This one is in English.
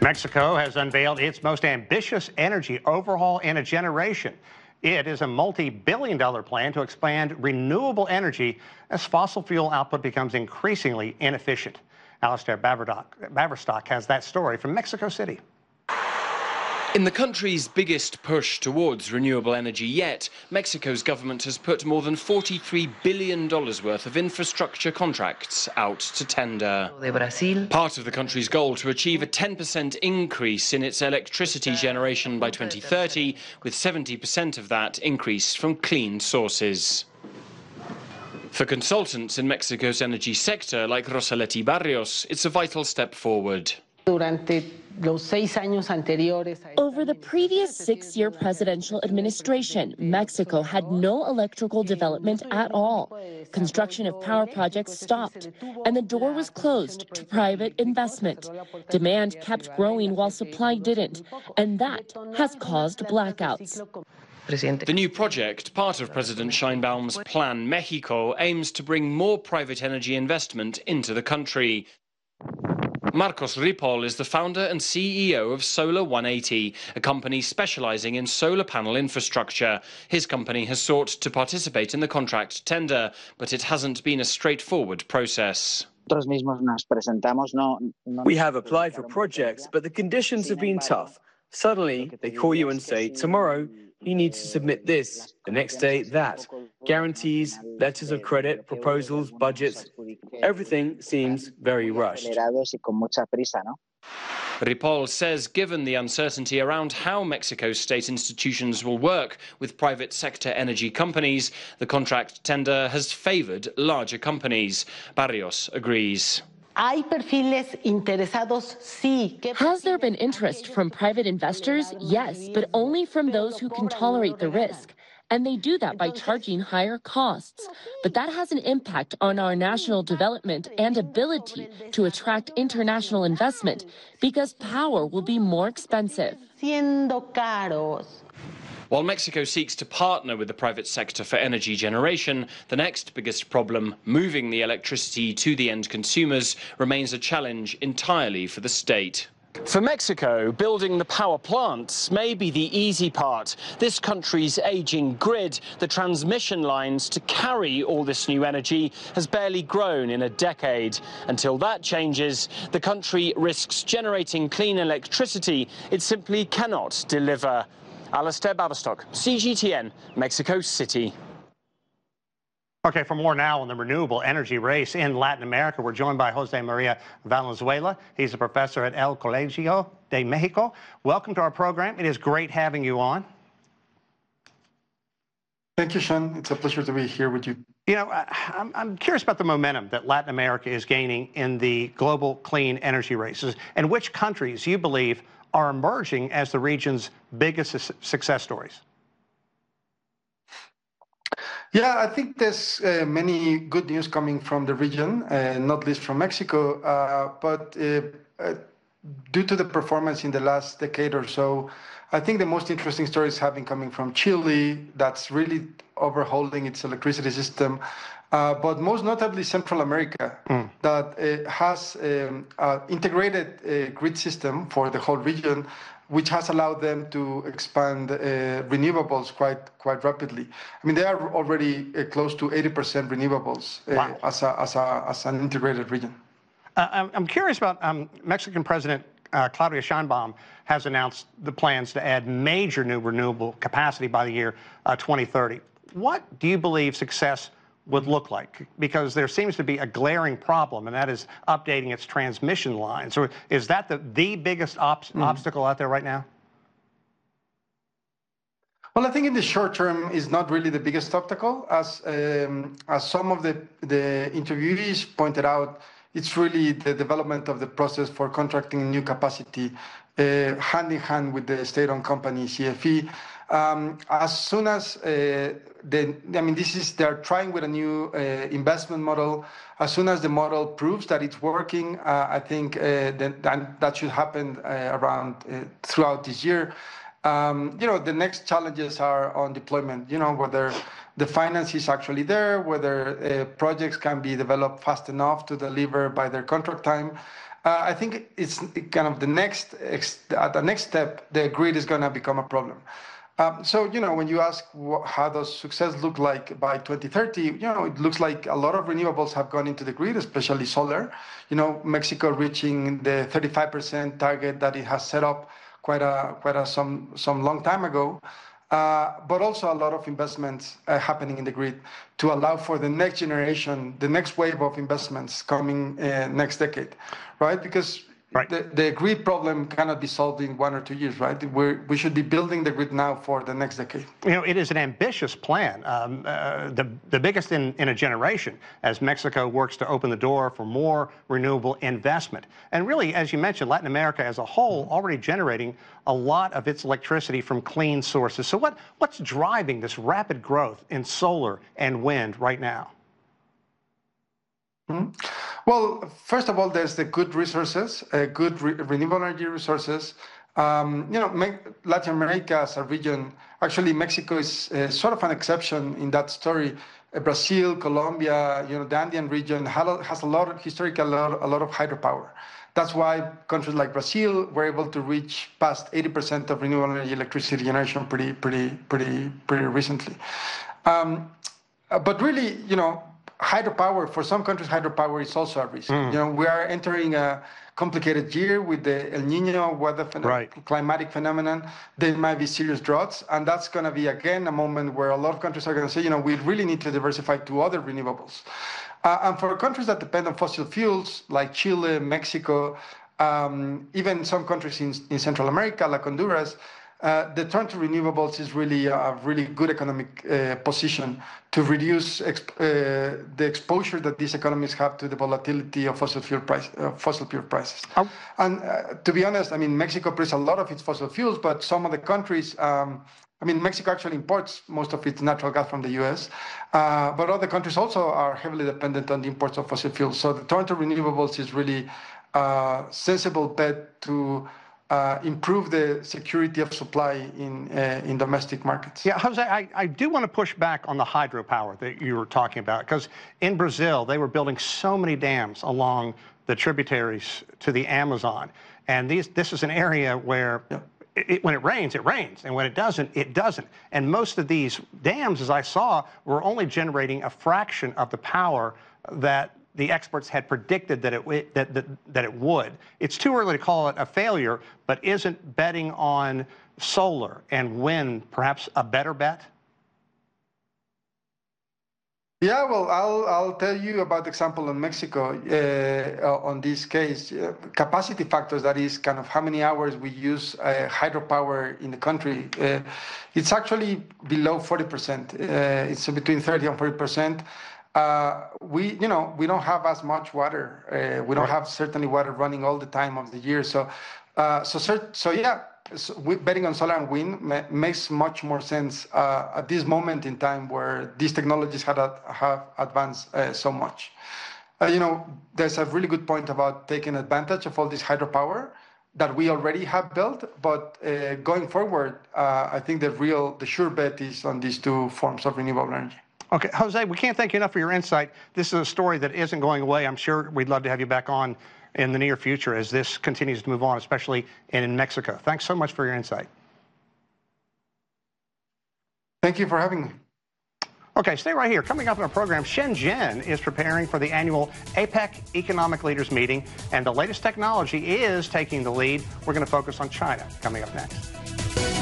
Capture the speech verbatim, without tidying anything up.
Mexico has unveiled its most ambitious energy overhaul in a generation. It is a multi-billion dollar plan to expand renewable energy as fossil fuel output becomes increasingly inefficient. Alistair Baverstock has that story from Mexico City. In the country's biggest push towards renewable energy yet, Mexico's government has put more than forty-three billion dollars worth of infrastructure contracts out to tender. Part of the country's goal to achieve a ten percent increase in its electricity generation by twenty thirty, with seventy percent of that increased from clean sources. For consultants in Mexico's energy sector, like Rosaletti Barrios, it's a vital step forward. Over the previous six-year presidential administration, Mexico had no electrical development at all. Construction of power projects stopped, and the door was closed to private investment. Demand kept growing while supply didn't, and that has caused blackouts. The new project, part of President Sheinbaum's Plan Mexico, aims to bring more private energy investment into the country. Marcos Ripoll is the founder and C E O of Solar one eighty, a company specializing in solar panel infrastructure. His company has sought to participate in the contract tender, but it hasn't been a straightforward process. We have applied for projects, but the conditions have been tough. Suddenly, they call you and say, tomorrow, you need to submit this, the next day, that. Guarantees, letters of credit, proposals, budgets. Everything seems very rushed. Ripoll says given the uncertainty around how Mexico's state institutions will work with private sector energy companies, the contract tender has favored larger companies. Barrios agrees. Has there been interest from private investors? Yes, but only from those who can tolerate the risk. And they do that by charging higher costs. But that has an impact on our national development and ability to attract international investment because power will be more expensive. While Mexico seeks to partner with the private sector for energy generation, the next biggest problem, moving the electricity to the end consumers, remains a challenge entirely for the state. For Mexico, building the power plants may be the easy part. This country's aging grid, the transmission lines to carry all this new energy, has barely grown in a decade. Until that changes, the country risks generating clean electricity it simply cannot deliver. Alistair Baverstock, C G T N, Mexico City. Okay, for more now on the renewable energy race in Latin America, we're joined by Jose Maria Valenzuela. He's a professor at El Colegio de Mexico. Welcome to our program. It is great having you on. Thank you, Sean. It's a pleasure to be here with you. You know, I'm, I'm curious about the momentum that Latin America is gaining in the global clean energy races, and which countries you believe are emerging as the region's biggest success stories. Yeah, I think there's uh, many good news coming from the region, uh, not least from Mexico, uh, but uh, uh, due to the performance in the last decade or so, I think the most interesting stories have been coming from Chile, that's really overhauling its electricity system, uh, but most notably Central America, mm. that uh, has um, an integrated uh, grid system for the whole region, which has allowed them to expand uh, renewables quite quite rapidly. I mean, they are already uh, close to eighty percent renewables uh, wow. as, a, as, a, as an integrated region. Uh, I'm curious about um, Mexican President uh, Claudia Sheinbaum has announced the plans to add major new renewable capacity by the year uh, twenty thirty. What do you believe success would look like? Because there seems to be a glaring problem, and that is updating its transmission lines. So is that the, the biggest op mm. obstacle out there right now? Well, I think in the short term is not really the biggest obstacle. As, um, as some of the, the interviewees pointed out, it's really the development of the process for contracting new capacity uh, hand in hand with the state-owned company, C F E. Um, as soon as, uh, the, I mean, this is, they're trying with a new uh, investment model. As soon as the model proves that it's working, uh, I think uh, that, that should happen uh, around uh, throughout this year. Um, you know, the next challenges are on deployment, you know, whether the finance is actually there, whether uh, projects can be developed fast enough to deliver by their contract time. Uh, I think it's kind of the next, at the next step, the grid is going to become a problem. Um, so, you know, when you ask what, how does success look like by twenty thirty, you know, it looks like a lot of renewables have gone into the grid, especially solar. You know, Mexico reaching the thirty-five percent target that it has set up quite a quite a some some long time ago. Uh, but also a lot of investments uh, happening in the grid to allow for the next generation, the next wave of investments coming uh, next decade, right? Because right. The, the grid problem cannot be solved in one or two years, right? We're, we should be building the grid now for the next decade. You know, it is an ambitious plan, um, uh, the, the biggest in, in a generation, as Mexico works to open the door for more renewable investment. And really, as you mentioned, Latin America as a whole already generating a lot of its electricity from clean sources. So what, what's driving this rapid growth in solar and wind right now? Mm-hmm. Well, first of all, there's the good resources, uh, good re renewable energy resources. Um, you know, Latin America as a region, actually Mexico is uh, sort of an exception in that story. Uh, Brazil, Colombia, you know, the Andean region has a lot of, historically, a lot, a lot of hydropower. That's why countries like Brazil were able to reach past eighty percent of renewable energy electricity generation pretty, pretty, pretty, pretty recently. Um, but really, you know, hydropower, for some countries, hydropower is also a risk. Mm. You know, we are entering a complicated year with the El Niño weather phen right. climatic phenomenon. There might be serious droughts, and that's going to be, again, a moment where a lot of countries are going to say, you know, we really need to diversify to other renewables. Uh, and for countries that depend on fossil fuels, like Chile, Mexico, um, even some countries in, in Central America, like Honduras, Uh, the turn to renewables is really a really good economic uh, position to reduce exp uh, the exposure that these economies have to the volatility of fossil fuel price, uh, fossil fuel prices. Oh. And uh, to be honest, I mean, Mexico produces a lot of its fossil fuels, but some of the countries, um, I mean, Mexico actually imports most of its natural gas from the U S, uh, but other countries also are heavily dependent on the imports of fossil fuels. So the turn to renewables is really a sensible bet to Uh, improve the security of supply in uh, in domestic markets. Yeah, Jose, I, I do want to push back on the hydropower that you were talking about, because in Brazil, they were building so many dams along the tributaries to the Amazon. And these, this is an area where yeah. it, it, when it rains, it rains. And when it doesn't, it doesn't. And most of these dams, as I saw, were only generating a fraction of the power that the experts had predicted that it, that, that, that it would. It's too early to call it a failure, but isn't betting on solar and wind perhaps a better bet? Yeah, well, I'll, I'll tell you about the example in Mexico uh, on this case. Uh, capacity factors, that is kind of how many hours we use uh, hydropower in the country, uh, it's actually below forty percent. Uh, it's between thirty and forty percent. Uh, we, you know, we don't have as much water. Uh, we don't have certainly water running all the time of the year. So, uh, so, so yeah, so we, betting on solar and wind ma makes much more sense uh, at this moment in time where these technologies had a, have advanced uh, so much. Uh, you know, there's a really good point about taking advantage of all this hydropower that we already have built, but uh, going forward, uh, I think the real, the sure bet is on these two forms of renewable energy. Okay, Jose, we can't thank you enough for your insight. This is a story that isn't going away. I'm sure we'd love to have you back on in the near future as this continues to move on, especially in, in Mexico. Thanks so much for your insight. Thank you for having me. Okay, stay right here. Coming up in our program, Shenzhen is preparing for the annual APEC Economic Leaders Meeting, and the latest technology is taking the lead. We're going to focus on China coming up next.